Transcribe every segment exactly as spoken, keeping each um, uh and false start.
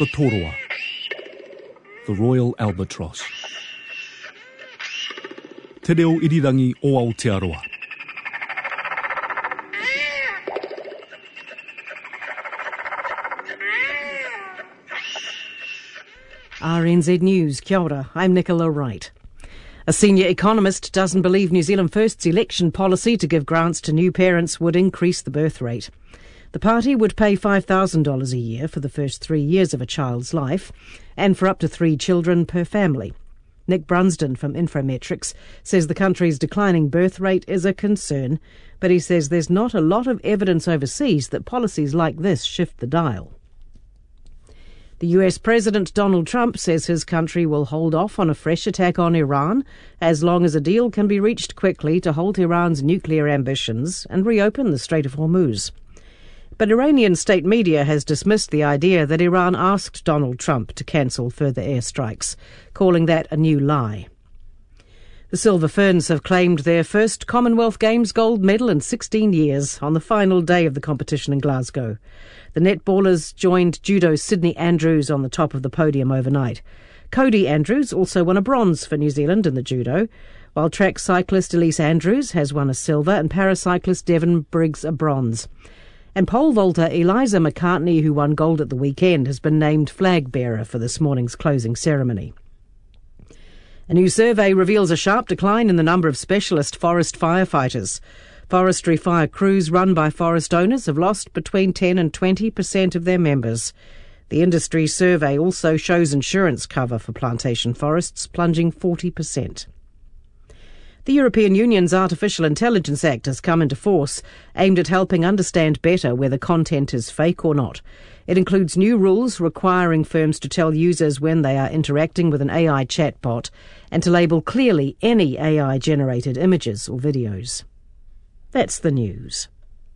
the Toroa, the Royal Albatross. Te reo irirangi o Aotearoa. R N Z News, kia ora, I'm Nicola Wright. A senior economist doesn't believe New Zealand First's election policy to give grants to new parents would increase the birth rate. The party would pay five thousand dollars a year for the first three years of a child's life and for up to three children per family. Nick Brunsden from Infometrics says the country's declining birth rate is a concern, but he says there's not a lot of evidence overseas that policies like this shift the dial. The U S President Donald Trump says his country will hold off on a fresh attack on Iran as long as a deal can be reached quickly to halt Iran's nuclear ambitions and reopen the Strait of Hormuz. But Iranian state media has dismissed the idea that Iran asked Donald Trump to cancel further airstrikes, calling that a new lie. The Silver Ferns have claimed their first Commonwealth Games gold medal in sixteen years on the final day of the competition in Glasgow. The netballers joined judo's Sydney Andrews on the top of the podium overnight. Cody Andrews also won a bronze for New Zealand in the judo, while track cyclist Elise Andrews has won a silver and paracyclist Devon Briggs a bronze. And pole vaulter Eliza McCartney, who won gold at the weekend, has been named flag bearer for this morning's closing ceremony. A new survey reveals a sharp decline in the number of specialist forest firefighters. Forestry fire crews run by forest owners have lost between ten and twenty percent of their members. The industry survey also shows insurance cover for plantation forests plunging forty percent. The European Union's Artificial Intelligence Act has come into force, aimed at helping understand better whether content is fake or not. It includes new rules requiring firms to tell users when they are interacting with an A I chatbot and to label clearly any A I-generated images or videos. That's the news.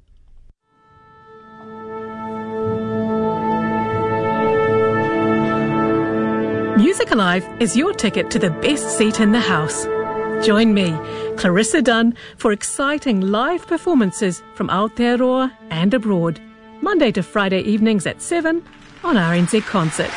Music Alive is your ticket to the best seat in the house. Join me, Clarissa Dunn, for exciting live performances from Aotearoa and abroad, Monday to Friday evenings at seven on R N Z Concert.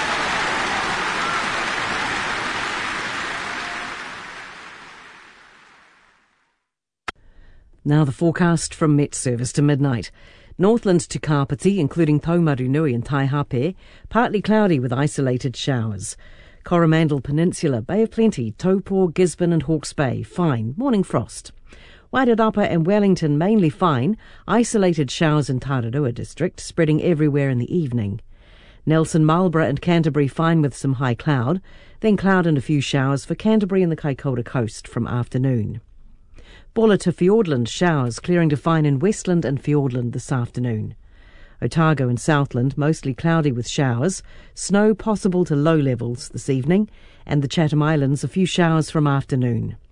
Now the forecast from Met Service to midnight. Northland to Kapiti, including Taumarunui and Taihape, partly cloudy with isolated showers. Coromandel Peninsula, Bay of Plenty, Taupo, Gisborne and Hawke's Bay, fine, morning frost. Wairarapa and Wellington, mainly fine, isolated showers in Tararua district, spreading everywhere in the evening. Nelson, Marlborough and Canterbury, fine with some high cloud, then cloud and a few showers for Canterbury and the Kaikoura coast from afternoon. Bulla to Fiordland, showers clearing to fine in Westland and Fiordland this afternoon. Otago and Southland, mostly cloudy with showers, snow possible to low levels this evening, and the Chatham Islands, a few showers from afternoon.